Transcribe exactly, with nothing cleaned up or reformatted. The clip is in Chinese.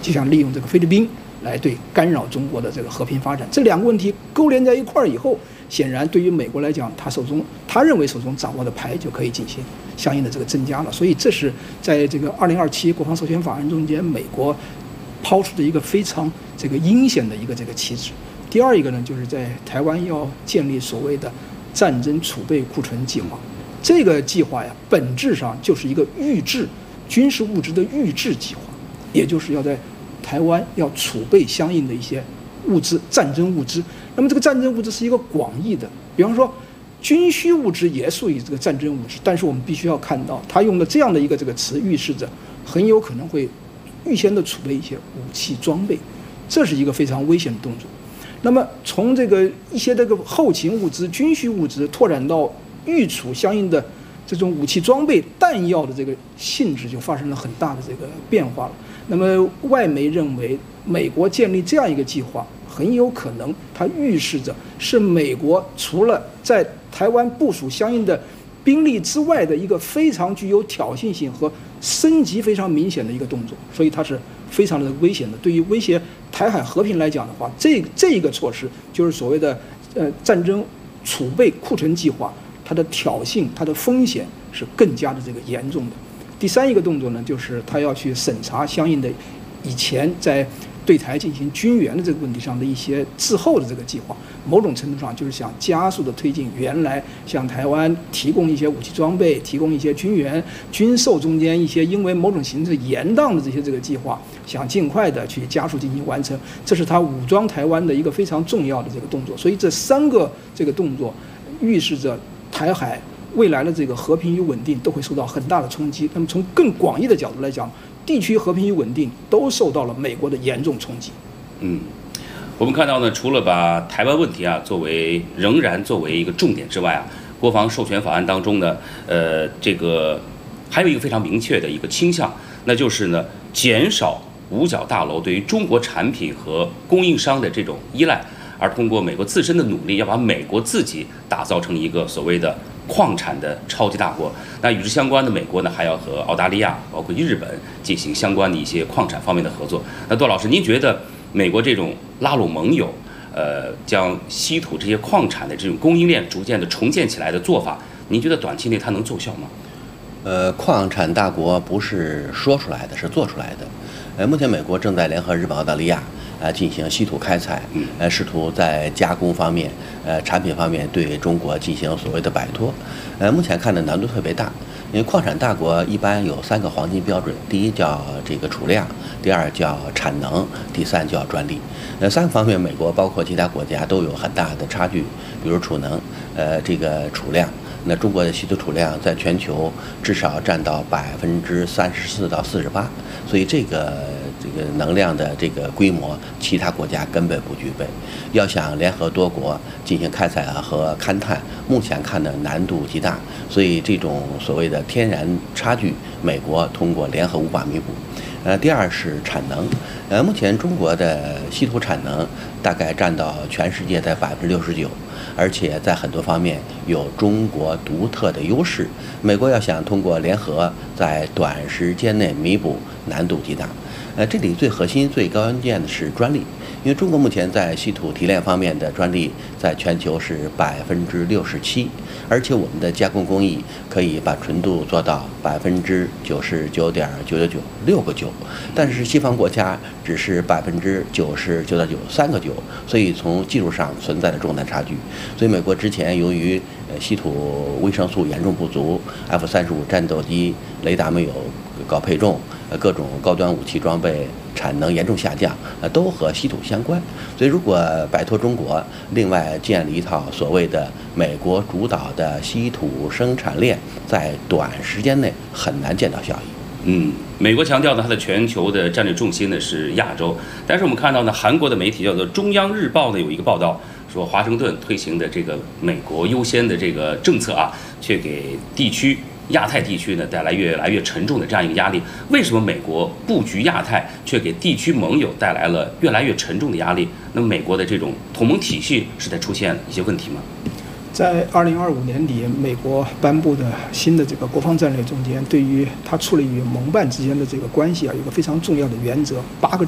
就想利用这个菲律宾来对干扰中国的这个和平发展。这两个问题勾连在一块儿以后，显然对于美国来讲，他手中他认为手中掌握的牌就可以进行相应的这个增加了。所以这是在这个二零二七国防授权法案中间，美国抛出的一个非常这个阴险的一个这个旗帜。第二一个呢，就是在台湾要建立所谓的战争储备库存计划。这个计划呀，本质上就是一个预制军事物资的预制计划，也就是要在台湾要储备相应的一些物资，战争物资。那么这个战争物资是一个广义的，比方说军需物资也属于这个战争物资，但是我们必须要看到，他用的这样的一个这个词，预示着很有可能会预先的储备一些武器装备，这是一个非常危险的动作。那么从这个一些这个后勤物资、军需物资拓展到预储相应的这种武器装备、弹药的这个性质就发生了很大的这个变化了。那么外媒认为，美国建立这样一个计划，很有可能它预示着是美国除了在台湾部署相应的兵力之外的一个非常具有挑衅性和升级非常明显的一个动作，所以它是非常的危险的。对于威胁台海和平来讲的话，这这一个措施就是所谓的呃战争储备库存计划，它的挑衅、它的风险是更加的这个严重的。第三一个动作呢，就是他要去审查相应的以前在对台进行军援的这个问题上的一些滞后的这个计划，某种程度上就是想加速的推进原来向台湾提供一些武器装备、提供一些军援、军售中间一些因为某种形式延宕的这些这个计划，想尽快的去加速进行完成。这是他武装台湾的一个非常重要的这个动作。所以这三个这个动作预示着台海未来的这个和平与稳定都会受到很大的冲击。那么从更广义的角度来讲，地区和平与稳定都受到了美国的严重冲击。 嗯，我们看到呢，除了把台湾问题啊作为仍然作为一个重点之外啊，国防授权法案当中呢，呃，这个还有一个非常明确的一个倾向，那就是呢，减少五角大楼对于中国产品和供应商的这种依赖，而通过美国自身的努力，要把美国自己打造成一个所谓的矿产的超级大国。那与之相关的，美国呢还要和澳大利亚，包括日本进行相关的一些矿产方面的合作。那杜老师，您觉得美国这种拉拢盟友，呃，将稀土这些矿产的这种供应链逐渐的重建起来的做法，您觉得短期内它能奏效吗？ 呃，矿产大国不是说出来的，是做出来的。呃，目前美国正在联合日本、澳大利亚呃进行稀土开采，呃，试图在加工方面、呃产品方面对中国进行所谓的摆脱。呃，目前看的难度特别大，因为矿产大国一般有三个黄金标准：第一叫这个储量，第二叫产能，第三叫专利。呃，三个方面，美国包括其他国家都有很大的差距。比如储能，呃，这个储量。那中国的稀土储量在全球至少占到百分之三十四到四十八，所以这个这个能量的这个规模，其他国家根本不具备。要想联合多国进行开采和勘探，目前看的难度极大，所以这种所谓的天然差距，美国通过联合无法弥补。呃，第二是产能，呃，目前中国的稀土产能大概占到全世界在百分之六十九。而且在很多方面有中国独特的优势，美国要想通过联合在短时间内弥补，难度极大。呃，这里最核心、最关键的是专利，因为中国目前在稀土提炼方面的专利在全球是百分之六十七，而且我们的加工工艺可以把纯度做到百分之九十九点九九九，六个九，但是西方国家只是百分之九十九点九，三个九，所以从技术上存在着重大差距。所以美国之前由于呃稀土维生素严重不足 ，F 三十五战斗机雷达没有高配重，呃各种高端武器装备产能严重下降，呃都和稀土相关。所以如果摆脱中国，另外建立一套所谓的美国主导的稀土生产链，在短时间内很难见到效益。 嗯，美国强调呢，它的全球的战略重心呢是亚洲，但是我们看到呢，韩国的媒体叫做《中央日报》呢有一个报道说，华盛顿推行的这个美国优先的这个政策啊，却给地区亚太地区呢带来越来越沉重的这样一个压力。为什么美国布局亚太，却给地区盟友带来了越来越沉重的压力？那么美国的这种同盟体系是在出现一些问题吗？ 在二零二五年底，美国颁布的新的这个国防战略中间，对于它处理与盟办之间的这个关系啊，有个非常重要的原则，八个